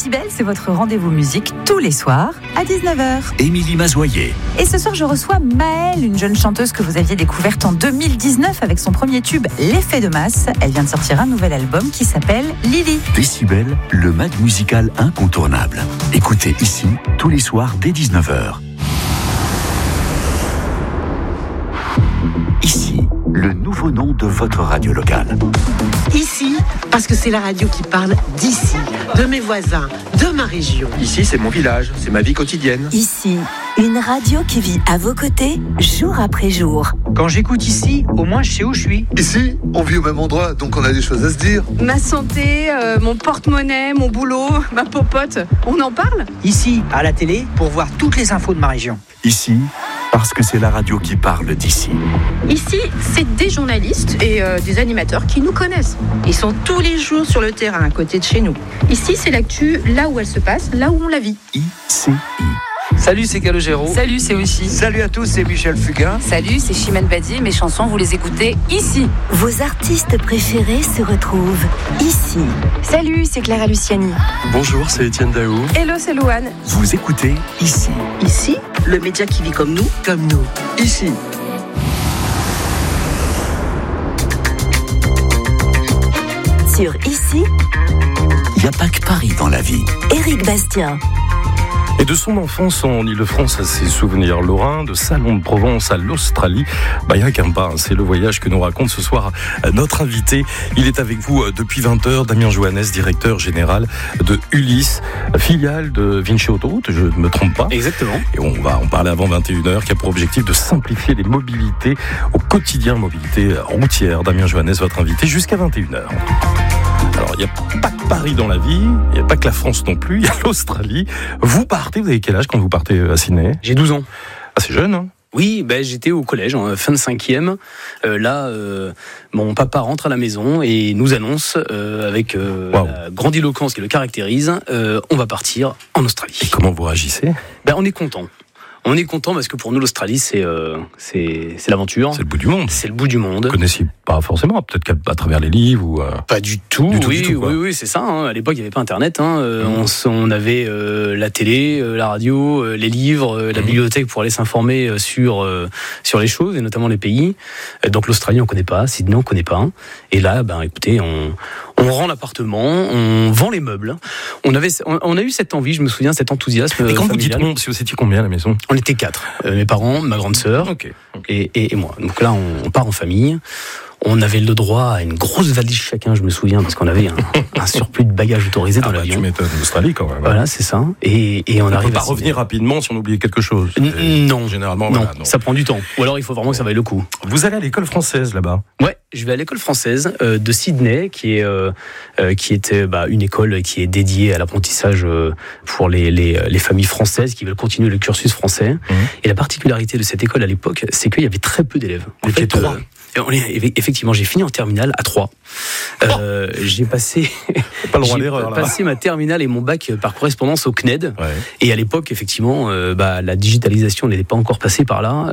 Décibel, c'est votre rendez-vous musique tous les soirs à 19h. Émilie Mazoyer. Et ce soir, je reçois Maëlle, une jeune chanteuse que vous aviez découverte en 2019 avec son premier tube, L'effet de masse. Elle vient de sortir un nouvel album qui s'appelle Lily. Décibel, le mag musical incontournable. Écoutez ici, tous les soirs dès 19h. Ici, le nouveau nom de votre radio locale. Ici, parce que c'est la radio qui parle d'ici, de mes voisins, de ma région. Ici, c'est mon village, c'est ma vie quotidienne. Ici, une radio qui vit à vos côtés, jour après jour. Quand j'écoute ici, au moins je sais où je suis. Ici, on vit au même endroit, donc on a des choses à se dire. Ma santé, mon porte-monnaie, mon boulot, ma popote, on en parle ? Ici, à la télé, pour voir toutes les infos de ma région. Ici, parce que c'est la radio qui parle d'ici. Ici, c'est des journalistes et des animateurs qui nous connaissent. Ils sont tous les jours sur le terrain, à côté de chez nous. Ici, c'est l'actu, là où elle se passe, là où on la vit. ICI. Salut, c'est Calogero. Salut, c'est Oshi. Salut à tous, c'est Michel Fugain. Salut, c'est Chimène Badi. Mes chansons, vous les écoutez ici. Vos artistes préférés se retrouvent ici. Salut, c'est Clara Luciani. Bonjour, c'est Étienne Daou. Hello, c'est Louane. Vous écoutez ici. Ici, le média qui vit comme nous. Ici. Sur Ici, il n'y a pas que Paris dans la vie. Éric Bastien. Et de son enfance en Ile-de-France à ses souvenirs lorrains, de Salon de Provence à l'Australie, il n'y a qu'un pas. C'est le voyage que nous raconte ce soir notre invité. Il est avec vous depuis 20h, Damien Johannes, directeur général de Ulysse, filiale de Vinci Autoroute, je ne me trompe pas. Exactement. Et on va en parler avant 21h, qui a pour objectif de simplifier les mobilités au quotidien, mobilité routière. Damien Johannes, votre invité, jusqu'à 21h. Alors, il n'y a pas que Paris dans la vie, il n'y a pas que la France non plus, il y a l'Australie. Vous avez quel âge quand vous partez à Sydney ? J'ai 12 ans. Ah, c'est jeune, hein ? Oui, j'étais au collège, fin de 5e. Mon papa rentre à la maison et nous annonce, avec la grandiloquence qui le caractérise, on va partir en Australie. Et comment vous réagissez ? On est content. On est content parce que pour nous, l'Australie, c'est l'aventure. C'est le bout du monde. C'est le bout du monde. Vous connaissiez pas forcément, peut-être qu'à travers les livres ou... Pas du tout. Oui, c'est ça. À l'époque, il n'y avait pas Internet. On avait la télé, la radio, les livres, la bibliothèque pour aller s'informer sur les choses, et notamment les pays. Donc l'Australie, on connaît pas. Sydney, on connaît pas. Et là, écoutez, on rend l'appartement, on vend les meubles. On a eu cette envie, je me souviens, cet enthousiasme. Et quand familial. vous dites parce que vous étiez combien à la maison ? On était 4. Mes parents, ma grande sœur et moi. Donc là, on part en famille. On avait le droit à une grosse valise chacun, je me souviens, parce qu'on avait un surplus de bagages autorisé dans l'avion. Tu m'étonnes, l'Australie quand même. Voilà, c'est ça. Et on arrive. On peut pas revenir rapidement si on oublie quelque chose. Non, généralement. Non, ça prend du temps. Ou alors il faut vraiment que ça vaille le coup. Vous allez à l'école française là-bas ? Ouais, je vais à l'école française de Sydney, qui était une école qui est dédiée à l'apprentissage pour les familles françaises qui veulent continuer le cursus français. Et la particularité de cette école à l'époque, c'est qu'il y avait très peu d'élèves. En fait, 3. Effectivement, j'ai fini en terminale à 3. J'ai passé ma terminale et mon bac par correspondance au CNED. Ouais. Et à l'époque, effectivement, la digitalisation n'était pas encore passée par là.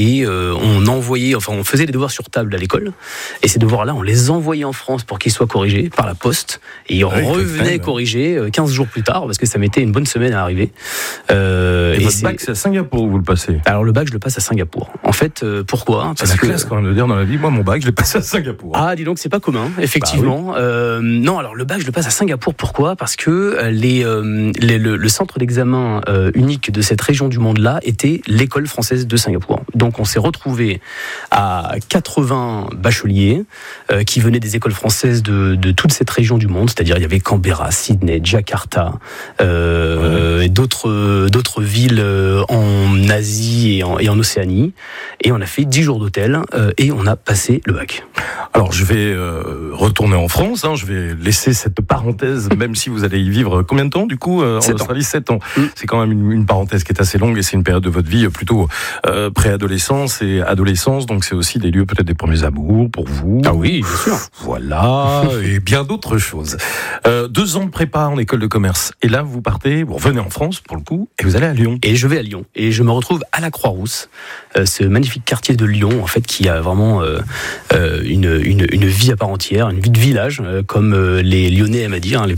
On faisait les devoirs sur table à l'école. Et ces devoirs-là, on les envoyait en France pour qu'ils soient corrigés par la poste. Et ils revenaient corrigés 15 jours plus tard, parce que ça mettait une bonne semaine à arriver. Et votre bac, c'est à Singapour où vous le passez ? Alors le bac, je le passe à Singapour. En fait, pourquoi ? C'est la classe quand même de dire dans la vie, moi mon bac, je l'ai passé à Singapour. Ah, dis donc, c'est pas commun, effectivement. Non, alors le bac, je le passe à Singapour. Pourquoi ? Parce que le centre d'examen unique de cette région du monde-là était l'école française de Singapour. Donc on s'est retrouvé à 80 bacheliers qui venaient des écoles françaises de toute cette région du monde. C'est-à-dire, il y avait Canberra, Sydney, Jakarta, et d'autres villes en Asie et en Océanie. Et on a fait 10 jours d'hôtel et on a passé le bac. Alors je vais retourner en France, je vais laisser cette parenthèse, même si vous allez y vivre combien de temps du coup en Australie ? 7 ans. C'est quand même une parenthèse qui est assez longue et c'est une période de votre vie plutôt préadolescence et adolescence, donc c'est aussi des lieux peut-être des premiers amours pour vous. Ah oui, bien sûr. Voilà, et bien d'autres choses. 2 ans de prépa en école de commerce et là vous revenez en France pour le coup et vous allez à Lyon. Et je vais à Lyon et je me retrouve à la Croix-Rousse, ce magnifique quartier de Lyon en fait qui a vraiment une vie à part entière, une vie de village, comme les Lyonnais aiment à dire, les